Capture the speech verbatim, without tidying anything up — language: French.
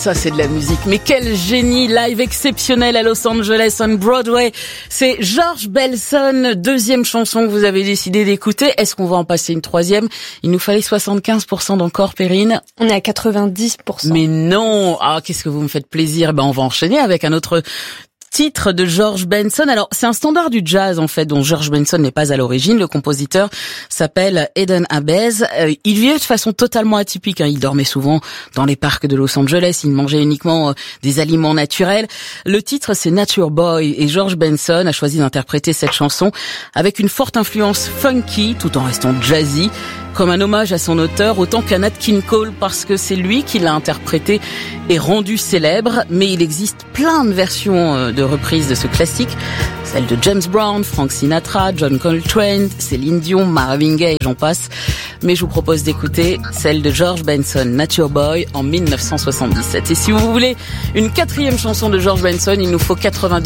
ça c'est de la musique. Mais quel génie, live exceptionnel à Los Angeles on Broadway. C'est George Benson, deuxième chanson que vous avez décidé d'écouter. Est-ce qu'on va en passer une troisième? Il nous fallait soixante-quinze pour cent d'encore, Perrine. On est à quatre-vingt-dix pour cent. Mais non, ah qu'est-ce que vous me faites plaisir. Ben on va enchaîner avec un autre titre de George Benson. Alors, c'est un standard du jazz, en fait, dont George Benson n'est pas à l'origine. Le compositeur s'appelle Eden Abez. Euh, il vivait de façon totalement atypique, hein. Il dormait souvent dans les parcs de Los Angeles. Il mangeait uniquement euh, des aliments naturels. Le titre, c'est Nature Boy. Et George Benson a choisi d'interpréter cette chanson avec une forte influence funky, tout en restant jazzy, comme un hommage à son auteur, autant qu'à Nat King Cole, parce que c'est lui qui l'a interprété et rendu célèbre. Mais il existe plein de versions de reprises de ce classique, celle de James Brown, Frank Sinatra, John Coltrane, Céline Dion, Marvin Gaye, j'en passe. Mais je vous propose d'écouter celle de George Benson, Nature Boy, en mille neuf cent soixante-dix-sept. Et si vous voulez une quatrième chanson de George Benson, il nous faut quatre-vingt-dix